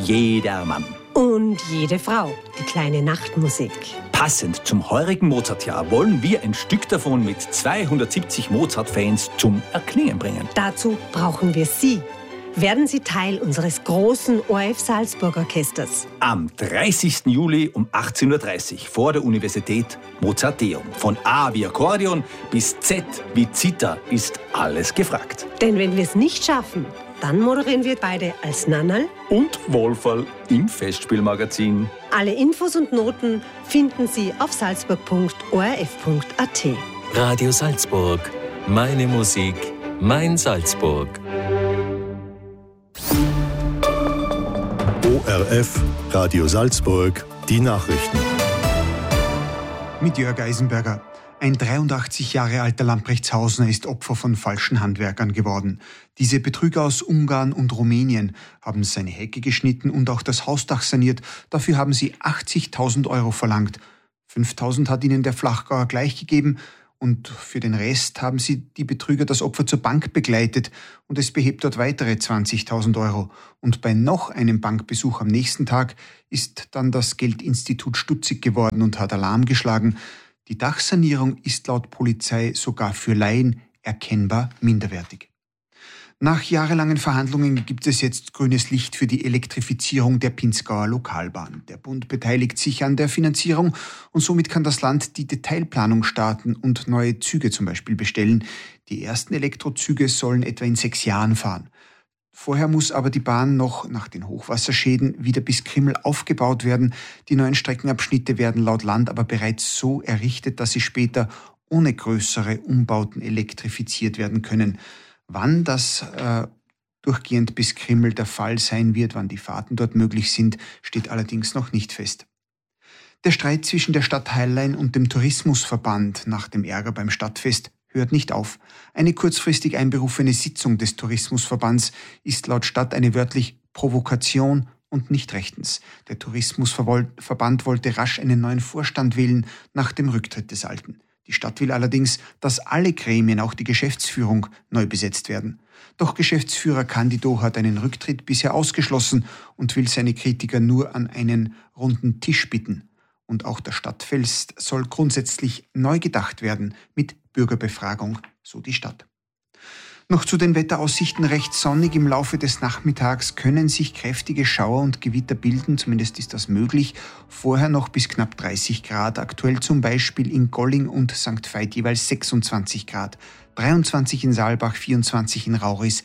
jeder Mann. Und jede Frau, die kleine Nachtmusik. Passend zum heurigen Mozartjahr wollen wir ein Stück davon mit 270 Mozart-Fans zum Erklingen bringen. Dazu brauchen wir Sie. Werden Sie Teil unseres großen ORF Salzburg Orchesters. Am 30. Juli um 18.30 Uhr vor der Universität Mozarteum. Von A wie Akkordeon bis Z wie Zither ist alles gefragt. Denn wenn wir es nicht schaffen, dann moderieren wir beide als Nannerl und Wolferl im Festspielmagazin. Alle Infos und Noten finden Sie auf salzburg.orf.at. Radio Salzburg. Meine Musik, mein Salzburg. ORF, Radio Salzburg, die Nachrichten. Mit Jörg Eisenberger. Ein 83 Jahre alter Lamprechtshausener ist Opfer von falschen Handwerkern geworden. Diese Betrüger aus Ungarn und Rumänien haben seine Hecke geschnitten und auch das Hausdach saniert. Dafür haben sie 80.000 € verlangt. 5.000 hat ihnen der Flachgauer gleichgegeben. Und für den Rest haben die Betrüger das Opfer zur Bank begleitet und es behebt dort weitere 20.000 €. Und bei noch einem Bankbesuch am nächsten Tag ist dann das Geldinstitut stutzig geworden und hat Alarm geschlagen. Die Dachsanierung ist laut Polizei sogar für Laien erkennbar minderwertig. Nach jahrelangen Verhandlungen gibt es jetzt grünes Licht für die Elektrifizierung der Pinzgauer Lokalbahn. Der Bund beteiligt sich an der Finanzierung und somit kann das Land die Detailplanung starten und neue Züge zum Beispiel bestellen. Die ersten Elektrozüge sollen etwa in 6 Jahren fahren. Vorher muss aber die Bahn noch nach den Hochwasserschäden wieder bis Krimml aufgebaut werden. Die neuen Streckenabschnitte werden laut Land aber bereits so errichtet, dass sie später ohne größere Umbauten elektrifiziert werden können. Wann das durchgehend bis Krimml der Fall sein wird, wann die Fahrten dort möglich sind, steht allerdings noch nicht fest. Der Streit zwischen der Stadt Heillein und dem Tourismusverband nach dem Ärger beim Stadtfest hört nicht auf. Eine kurzfristig einberufene Sitzung des Tourismusverbands ist laut Stadt eine wörtlich Provokation und nicht rechtens. Der Tourismusverband wollte rasch einen neuen Vorstand wählen nach dem Rücktritt des alten. Die Stadt will allerdings, dass alle Gremien, auch die Geschäftsführung, neu besetzt werden. Doch Geschäftsführer Candido hat einen Rücktritt bisher ausgeschlossen und will seine Kritiker nur an einen runden Tisch bitten. Und auch das Stadtfest soll grundsätzlich neu gedacht werden mit Bürgerbefragung, so die Stadt. Noch zu den Wetteraussichten: recht sonnig. Im Laufe des Nachmittags können sich kräftige Schauer und Gewitter bilden, zumindest ist das möglich. Vorher noch bis knapp 30 Grad, aktuell zum Beispiel in Golling und St. Veit jeweils 26 Grad, 23 in Saalbach, 24 in Rauris,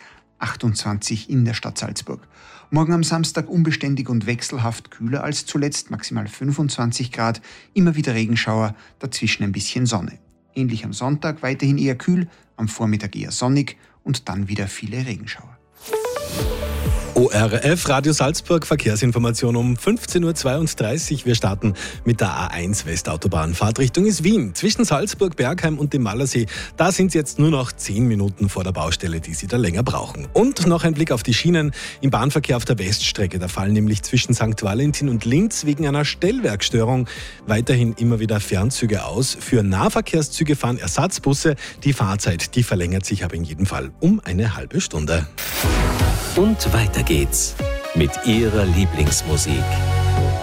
28 in der Stadt Salzburg. Morgen am Samstag unbeständig und wechselhaft kühler als zuletzt, maximal 25 Grad, immer wieder Regenschauer, dazwischen ein bisschen Sonne. Ähnlich am Sonntag, weiterhin eher kühl, am Vormittag eher sonnig und dann wieder viele Regenschauer. ORF Radio Salzburg, Verkehrsinformation um 15.32 Uhr. Wir starten mit der A1 Westautobahn. Fahrtrichtung ist Wien. Zwischen Salzburg, Bergheim und dem Mallersee. Da sind es jetzt nur noch 10 Minuten vor der Baustelle, die Sie da länger brauchen. Und noch ein Blick auf die Schienen im Bahnverkehr auf der Weststrecke. Da fallen nämlich zwischen St. Valentin und Linz wegen einer Stellwerkstörung weiterhin immer wieder Fernzüge aus. Für Nahverkehrszüge fahren Ersatzbusse. Die Fahrzeit, die verlängert sich aber in jedem Fall um eine halbe Stunde. Und weiter geht's mit Ihrer Lieblingsmusik.